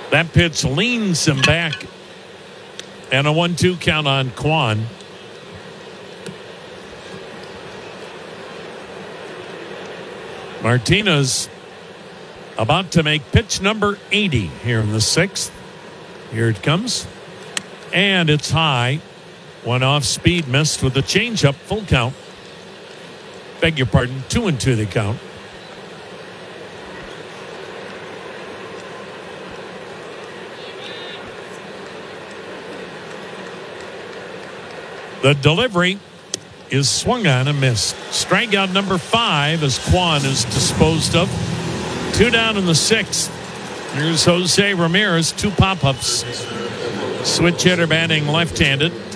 That pitch leans him back. And a 1-2 count on Kwan. Martinez about to make pitch number 80 here in the sixth. Here it comes. And it's high. One off speed, missed with a changeup, full count. Beg your pardon, 2-2 the count. The delivery is swung on and missed. Strikeout number 5 as Kwan is disposed of. 2 down in the sixth. Here's Jose Ramirez, 2 pop-ups. Switch hitter batting left-handed.